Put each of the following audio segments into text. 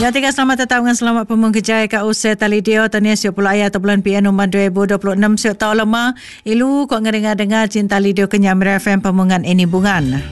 Tiga selamat tetap dengan selamat pemung kejaya kat usia tali dia tania siap pula ayat bulan PN umar 2026 siap tahu lemah ilu kok ngedengar cinta lidio kenyam FM pemungan ini bungan.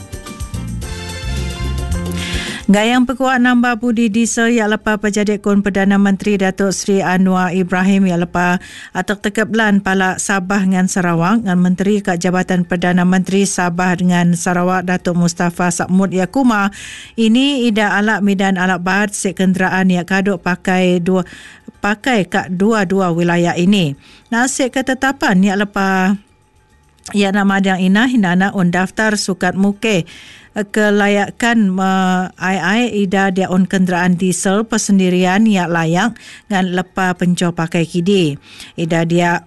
Gayang pekuat nambah budi diesel yang lepas pejabat kun Perdana Menteri Datuk Seri Anwar Ibrahim yang lepas atak tekeblan pala Sabah dengan Sarawak dengan Menteri kat Jabatan Perdana Menteri Sabah dengan Sarawak Datuk Mustafa Sakmud Yakuma ini ida alak midan alak bahat sek kenderaan yang kaduk pakai kat dua-dua wilayah ini. Nasib ketetapan yang lepas yang nama yang hinana on daftar sukat muke kelayakan ai ida dia on kenderaan diesel persendirian yang layak dengan lepas pencor pakai kidi. Ida dia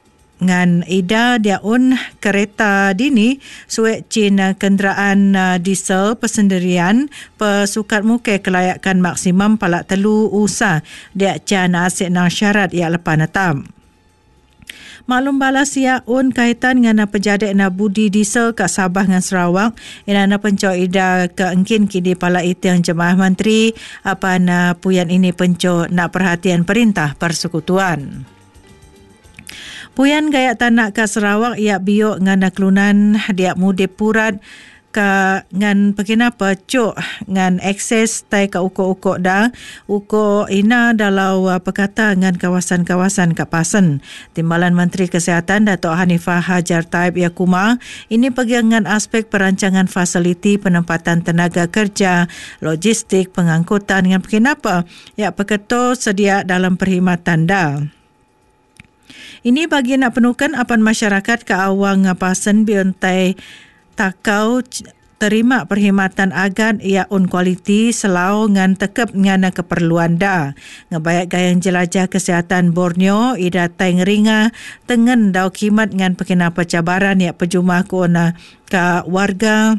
on kereta dini suek Cina kenderaan diesel persendirian pesukat muke kelayakan maksimum palak telu usah dia cana asyik nang syarat yang lepas netam. Maklum balas ya un kaitan dengan pejadat na budi diesel kat Sabah dengan Sarawak inana pencor ida keengkin kini pala itiang jemaah menteri apa na puyan ini pencor nak perhatian perintah persekutuan. Puyan gaya tanak kat Sarawak ia biok ngana kelunan dia mudip purat ka ngan pekinapa cuk ngan akses tai ka ukok-ukok dah ukok ina dalau perkata ngan kawasan-kawasan kapasen. Timbalan Menteri Kesihatan Datuk Hanifah Hajar Taib Yakuma ini pegang ngan aspek perancangan fasiliti penempatan tenaga kerja, logistik, pengangkutan dengan pekinapa ya peketo sedia dalam perkhidmatan dah. Ini bagi nak penukan apan masyarakat ke awang ngapasen biontai takau terima perkhidmatan agan ia on kualiti selau ngan tekep ngana keperluan dah. Ngebayak gayang jelajah kesihatan Borneo ida tai ngeringa tengen dau kimat ngan pekinapa cabaran ia pejumah kuona ka warga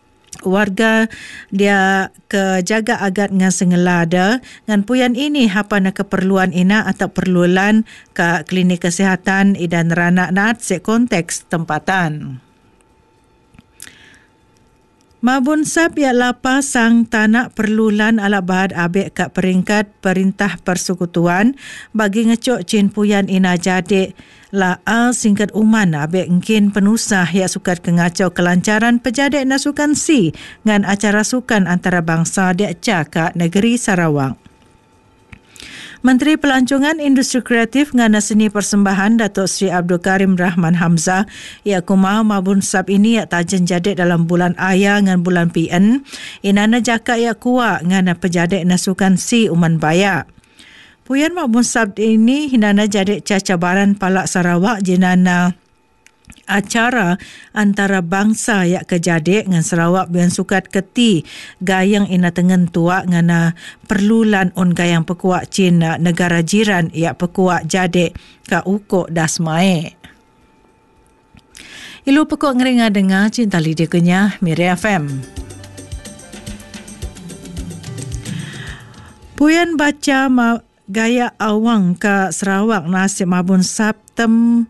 dia kejaga agat ngan sengelada ngan puyan ini hapa na keperluan ina atau perlulan ka klinik kesihatan ida neranak nat se konteks tempatan. Mabun sab ya lapa sang tanak perlulan ala bahad abek kat peringkat perintah persekutuan bagi ngecok cin puyan ina jadi la al singkat uman abek ngkin penusah ya sukat kengacau kelancaran pejadat nasukan si ngan acara sukan antara bangsa dek kat negeri Sarawak. Menteri Pelancongan Industri Kreatif ngana seni persembahan Datuk Seri Abdul Karim Rahman Hamzah ia kumau mabun sab ini ia tajen jadet dalam bulan Aya ngan bulan PN inana jaka ia kuat ngana pejadat nasukan si uman bayak. Puyan mabun sab ini hinana jadet cacabaran palak Sarawak jenana acara antara bangsa yak kejadik dengan Sarawak bian sukat keti gayang ina tengen tuak ngana perlulan on gayang pekuak Cina negara jiran yak pekuak jadik ka ukok dasmae. Ilu pekuak ngeringa dengar cinta lidia kenyah Miri FM. Puyan baca gaya awang ka Sarawak nasib mabun sabtem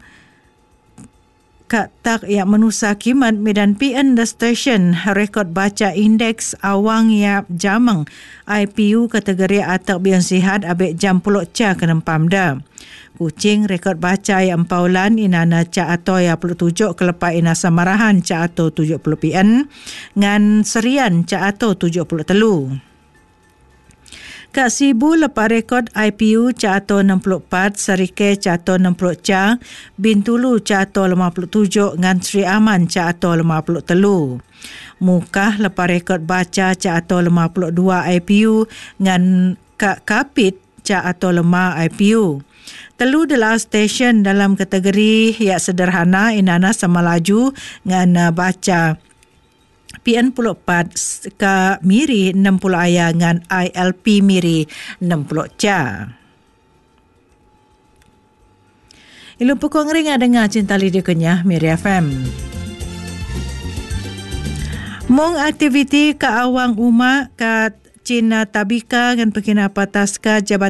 tak yang menusa kimat medan PN The Station rekod baca indeks awang yang jamang IPU kategori atak bian sihat abek jam puluk ca kenempam dah. Kucing rekod baca yang empaulan inana ca atau ya 27 kelepak ina samarahan ca atau 70 PN ngan serian ca atau 73. Kak Sibu lepas rekod IPU ca atau 64, Serike ca atau 60 ca, Bintulu ca atau 57 ngan Sri Aman ca atau 53. Mukah lepas rekod baca ca atau 52 IPU ngan Kak Kapit ca atau 5 IPU. Telu adalah stesen dalam kategori yang sederhana inana sama laju ngan baca PN 44 ka Miri 60 aya ngan ILP Miri 60 ca. Ilu pukul ngeringa dengar cinta lidia kenyah Miri FM. Mung aktiviti ka awang umak ka Cina Tabika ngan pekinapa taska Jabatan